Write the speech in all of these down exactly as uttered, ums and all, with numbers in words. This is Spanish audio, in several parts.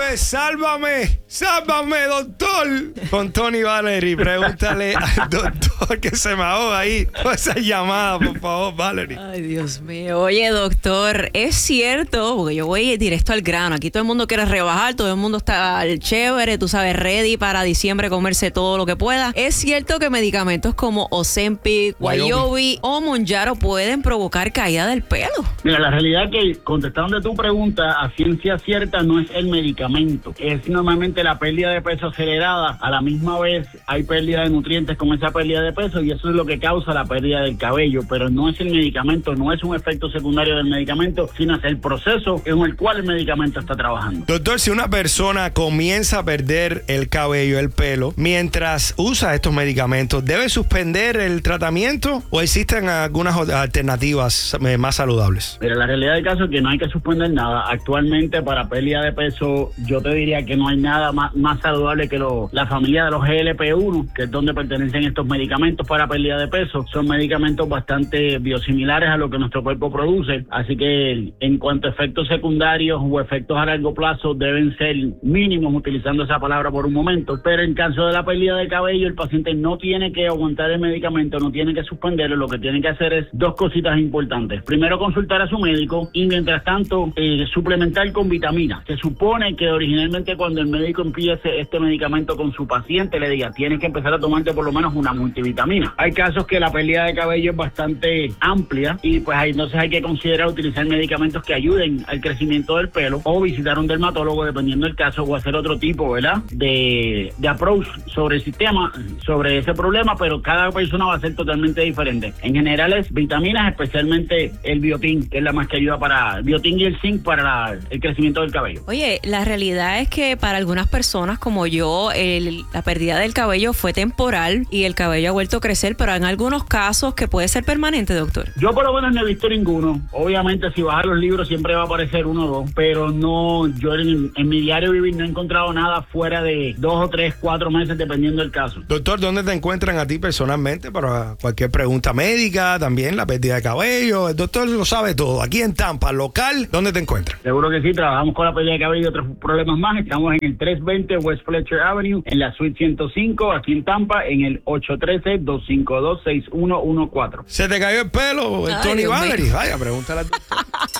de Sálvame, Sálvame, doctor. Con Tony Valery. Pregúntale al doctor que se me ahoga ahí con esa llamada, por favor, Valery. Ay, Dios mío. Oye, doctor, es cierto, porque yo voy directo al grano. Aquí todo el mundo quiere rebajar, todo el mundo está al chévere, tú sabes, ready para diciembre comerse todo lo que pueda. Es cierto que medicamentos como Ozempic, Wegovy o Mounjaro pueden provocar caída del pelo. Mira, la realidad es que, contestando tu pregunta, a ciencia cierta no es el medicamento. Es normalmente la pérdida de peso acelerada. A la misma vez hay pérdida de nutrientes con esa pérdida de peso y eso es lo que causa la pérdida del cabello. Pero no es el medicamento, no es un efecto secundario del medicamento, sino es el proceso en el cual el medicamento está trabajando. Doctor, si una persona comienza a perder el cabello, el pelo, mientras usa estos medicamentos, ¿debe suspender el tratamiento o existen algunas alternativas más saludables? Pero la realidad del caso es que no hay que suspender nada. Actualmente para pérdida de peso yo te diría que no hay nada más, más saludable que lo, la familia de los G L P uno, que es donde pertenecen estos medicamentos para pérdida de peso. Son medicamentos bastante biosimilares a lo que nuestro cuerpo produce, así que en cuanto a efectos secundarios o efectos a largo plazo deben ser mínimos, utilizando esa palabra por un momento, pero en caso de la pérdida de cabello el paciente no tiene que aguantar el medicamento, no tiene que suspenderlo, lo que tiene que hacer es dos cositas importantes. Primero, consultar a su médico y mientras tanto eh, suplementar con vitaminas. Se supone que originalmente cuando el médico empiece este medicamento con su paciente le diga tienes que empezar a tomarte por lo menos una multivitamina. Hay casos que la pérdida de cabello es bastante amplia y pues ahí entonces hay que considerar utilizar medicamentos que ayuden al crecimiento del pelo o visitar un dermatólogo dependiendo del caso o hacer otro tipo, ¿verdad? De, de approach sobre el sistema, sobre ese problema, pero cada persona va a ser totalmente diferente. En general es vitaminas, especialmente el biotin, que es la más que ayuda para el biotin y el zinc para la, el crecimiento del cabello. Oye, la realidad es que para algunas personas como yo, el, la pérdida del cabello fue temporal y el cabello ha vuelto a crecer, pero en algunos casos que puede ser permanente, doctor. Yo por lo menos no he visto ninguno. Obviamente si bajas los libros siempre va a aparecer uno o dos, pero no, yo en, en mi diario vivir no he encontrado nada fuera de dos o tres, cuatro meses dependiendo del caso. Doctor, ¿dónde te encuentran a ti personalmente para cualquier pregunta médica, también la pérdida de cabello? El doctor lo sabe todo. Aquí en Tampa, local, ¿dónde te encuentran? Seguro que sí, trabajamos con la pérdida de cabello y otros problemas más. Estamos en el trescientos veinte West Fletcher Avenue, en la suite ciento cinco, aquí en Tampa, en el ocho uno tres, dos cinco dos, seis uno uno cuatro. ¿Se te cayó el pelo, el Tony Valery? Vaya, pregúntale al doctor.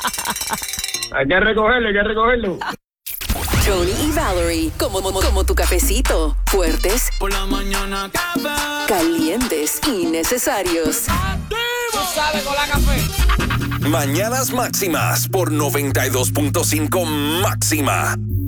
Hay que recogerlo, hay que recogerlo. Tony y Valery, como, como, como tu cafecito. Fuertes, por la mañana, calientes y necesarios. Tú sabes, con la café. Mañanas Máximas por noventa y dos punto cinco Máxima.